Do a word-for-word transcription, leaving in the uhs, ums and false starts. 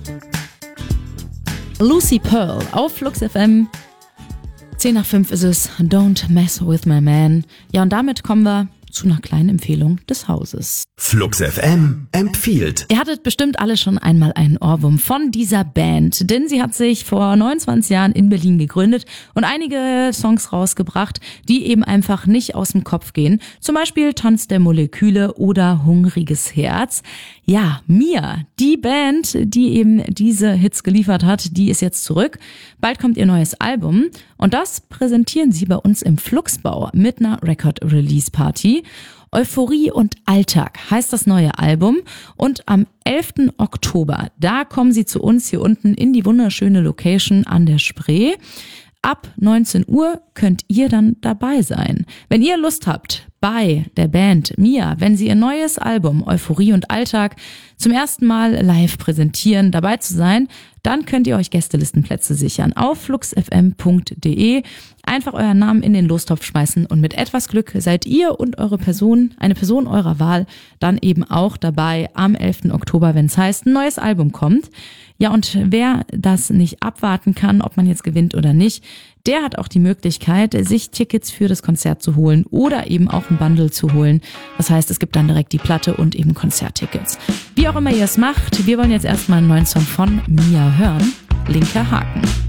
Lucy Pearl auf Flux F M. zehn nach fünf ist es. Don't mess with my man. Ja, und damit kommen wir zu einer kleinen Empfehlung des Hauses. Flux F M empfiehlt. Ihr hattet bestimmt alle schon einmal einen Ohrwurm von dieser Band, denn sie hat sich vor neunundzwanzig Jahren in Berlin gegründet und einige Songs rausgebracht, die eben einfach nicht aus dem Kopf gehen. Zum Beispiel Tanz der Moleküle oder Hungriges Herz. Ja, Mia, die Band, die eben diese Hits geliefert hat, die ist jetzt zurück. Bald kommt ihr neues Album und das präsentieren sie bei uns im Fluxbau mit einer Record-Release-Party. Euphorie und Alltag heißt das neue Album und am elften Oktober, da kommen sie zu uns hier unten in die wunderschöne Location an der Spree. Ab neunzehn Uhr könnt ihr dann dabei sein. Wenn ihr Lust habt, bei der Band Mia, wenn sie ihr neues Album Euphorie und Alltag zum ersten Mal live präsentieren, dabei zu sein, dann könnt ihr euch Gästelistenplätze sichern auf flux f m punkt d e. Einfach euren Namen in den Lostopf schmeißen und mit etwas Glück seid ihr und eure Person, eine Person eurer Wahl, dann eben auch dabei am elften Oktober, wenn es heißt, ein neues Album kommt. Ja, und wer das nicht abwarten kann, ob man jetzt gewinnt oder nicht, der hat auch die Möglichkeit, sich Tickets für das Konzert zu holen oder eben auch ein Bundle zu holen. Das heißt, es gibt dann direkt die Platte und eben Konzerttickets. Wie auch immer ihr es macht, wir wollen jetzt erstmal einen neuen Song von Mia hören. Linker Haken.